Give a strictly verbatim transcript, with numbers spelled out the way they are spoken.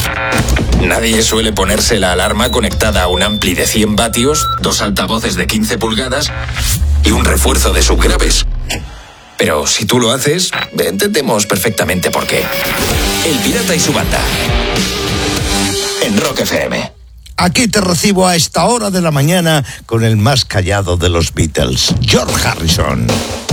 Nadie suele ponerse la alarma conectada a un ampli de cien vatios, dos altavoces de quince pulgadas y un refuerzo de subgraves. Pero si tú lo haces, entendemos perfectamente por qué. El Pirata y su banda. En Rock F M. Aquí te recibo a esta hora de la mañana con el más callado de los Beatles, George Harrison.